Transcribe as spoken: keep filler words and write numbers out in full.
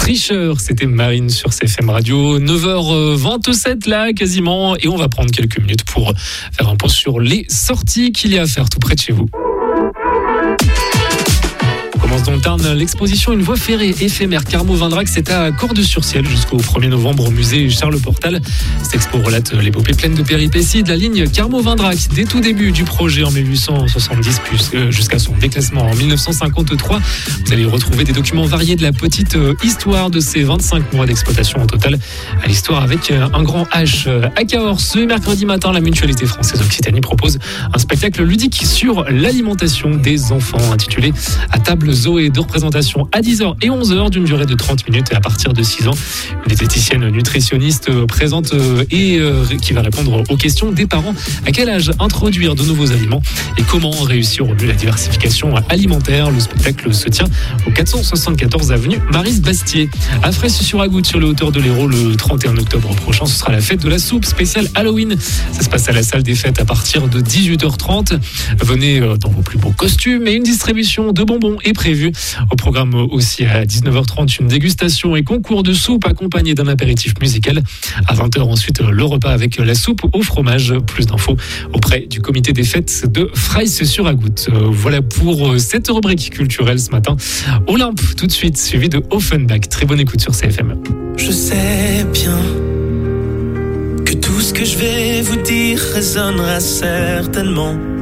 Tricheur, c'était Marine sur C F M Radio, neuf heures vingt-sept là quasiment, et on va prendre quelques minutes pour faire un point sur les sorties qu'il y a à faire tout près de chez vous. Dans le Tarn, l'exposition Une voie ferrée éphémère Carmo Vindrac, c'est à Cordes-sur-Ciel jusqu'au premier novembre au musée Charles Portal. Cette expo relate l'épopée pleine de péripéties de la ligne Carmo Vindrac dès tout début du projet en dix-huit cent soixante-dix jusqu'à son déclassement en dix-neuf cent cinquante-trois. Vous allez retrouver des documents variés de la petite histoire de ces vingt-cinq mois d'exploitation au total. À l'histoire avec un grand H. À Cahors, ce mercredi matin, la Mutualité Française Occitanie propose un spectacle ludique sur l'alimentation des enfants intitulé À table Zoé, de représentation à dix heures et onze heures d'une durée de trente minutes et à partir de six ans. Une diététicienne nutritionniste présente et qui va répondre aux questions des parents. À quel âge introduire de nouveaux aliments et comment réussir au mieux la diversification alimentaire? Le spectacle se tient au quatre cent soixante-quatorze avenue Maryse-Bastier. À Fraisse-sur-Agoutte, sur les hauteurs de l'Hérault, le trente et un octobre prochain, ce sera la fête de la soupe spéciale Halloween. Ça se passe à la salle des fêtes à partir de dix-huit heures trente. Venez dans vos plus beaux costumes et une distribution de bonbons est prévue. Au programme aussi à dix-neuf heures trente, une dégustation et concours de soupe accompagné d'un apéritif musical. À vingt heures ensuite, le repas avec la soupe au fromage. Plus d'infos auprès du comité des fêtes de Fraisse-sur-Agoutte. Voilà pour cette rubrique culturelle ce matin. Olympe, tout de suite, suivi de Offenbach. Très bonne écoute sur C F M. Je sais bien que tout ce que je vais vous dire résonnera certainement.